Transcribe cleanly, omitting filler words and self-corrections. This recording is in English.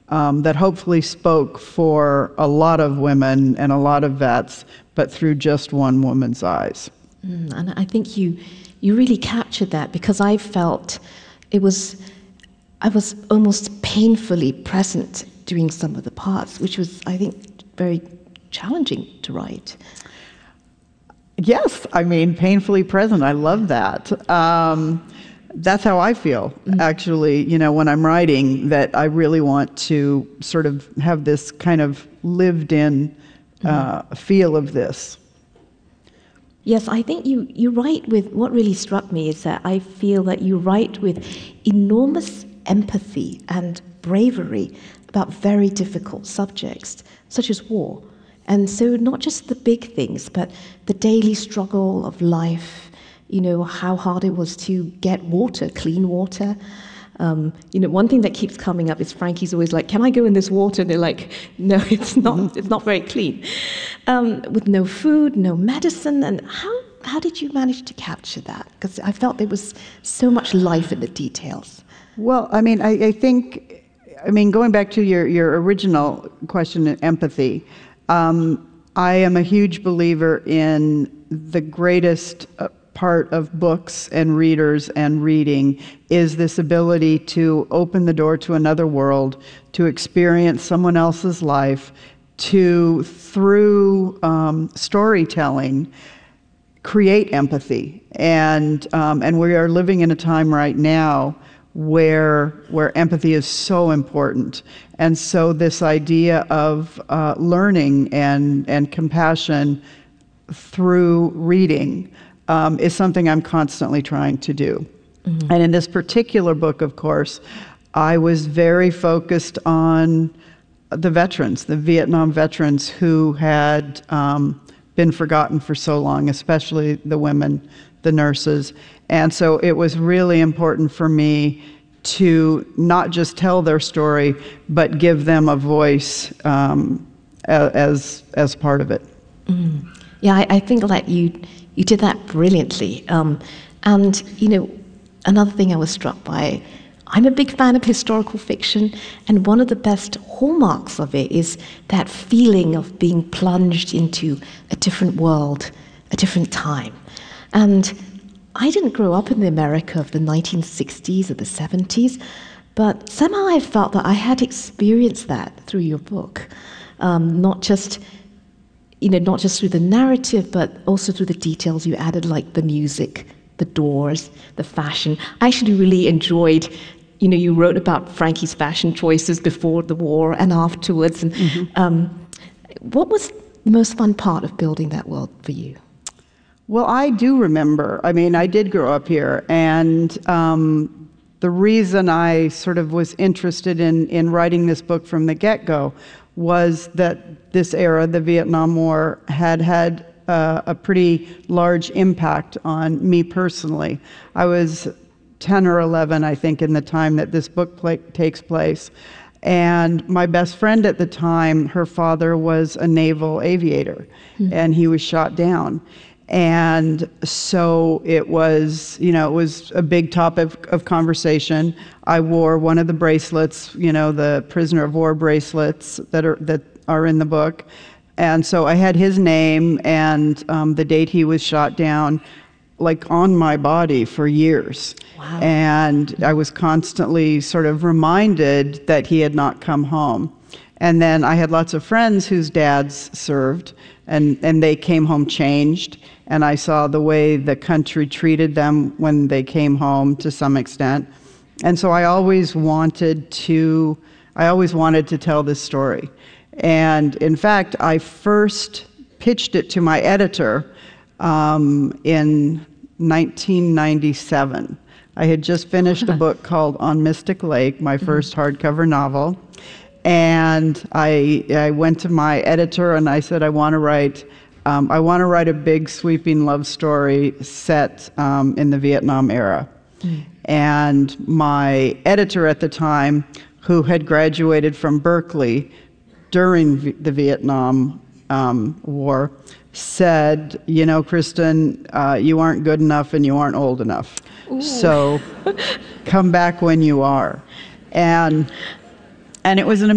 that hopefully spoke for a lot of women and a lot of vets, but through just one woman's eyes. And I think you really captured that, because I felt I was almost painfully present during some of the parts, which was, I think, very challenging to write. Yes, I mean, painfully present. I love that. That's how I feel, actually, when I'm writing, that I really want to sort of have this kind of lived-in feel of this. Yes, I think you write with, what really struck me is that I feel that you write with enormous empathy and bravery about very difficult subjects, such as war. And so not just the big things, but the daily struggle of life, how hard it was to get water, clean water. One thing that keeps coming up is Frankie's always like, "Can I go in this water?" And they're like, "No, it's not very clean." With no food, no medicine. And how did you manage to capture that? Because I felt there was so much life in the details. Well, I mean, I think, going back to your original question, empathy, I am a huge believer in the greatest part of books and readers and reading is this ability to open the door to another world, to experience someone else's life, to, through storytelling, create empathy. And we are living in a time right now where empathy is so important. And so this idea of learning and compassion through reading is something I'm constantly trying to do. Mm-hmm. And in this particular book, of course, I was very focused on the veterans, the Vietnam veterans who had been forgotten for so long, especially the women, the nurses. And so it was really important for me to not just tell their story, but give them a voice as part of it. Mm. Yeah, I think that you did that brilliantly. And, another thing I was struck by, I'm a big fan of historical fiction, and one of the best hallmarks of it is that feeling of being plunged into a different world, a different time. And I didn't grow up in the America of the 1960s or the 70s, but somehow I felt that I had experienced that through your book, not just through the narrative, but also through the details you added, like the music, the doors, the fashion. I actually really enjoyed, you wrote about Frankie's fashion choices before the war and afterwards. And what was the most fun part of building that world for you? Well, I do remember. I did grow up here, and the reason I sort of was interested in writing this book from the get-go was that this era, the Vietnam War, had a pretty large impact on me personally. I was 10 or 11, I think, in the time that this book takes place. And my best friend at the time, her father was a naval aviator, and he was shot down. And so it was a big topic of conversation. I wore one of the bracelets, the prisoner of war bracelets that are in the book. And so I had his name and the date he was shot down, like, on my body for years. Wow. And I was constantly sort of reminded that he had not come home. And then I had lots of friends whose dads served, and they came home changed. And I saw the way the country treated them when they came home to some extent. And so I always wanted to tell this story. And in fact, I first pitched it to my editor in 1997. I had just finished a book called On Mystic Lake, my first hardcover novel. And I went to my editor and I said, I want to write a big sweeping love story set in the Vietnam era. And my editor at the time, who had graduated from Berkeley during the Vietnam War, said, Kristen, you aren't good enough and you aren't old enough. Ooh. So come back when you are. And it was an